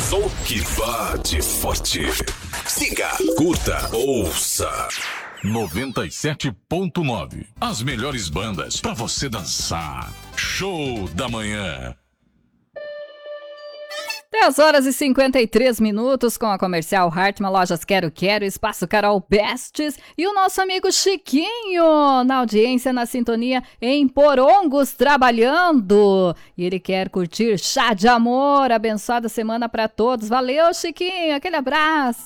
Som que bate forte. Siga, curta, ouça. 97.9. As melhores bandas pra você dançar. Show da manhã. 10h53 com a Comercial Hartmann, Lojas Quero Quero, Espaço Carol Bestes e o nosso amigo Chiquinho na audiência, na sintonia em Porongos, trabalhando. E ele quer curtir Chá de Amor. Abençoada semana para todos. Valeu, Chiquinho, aquele abraço.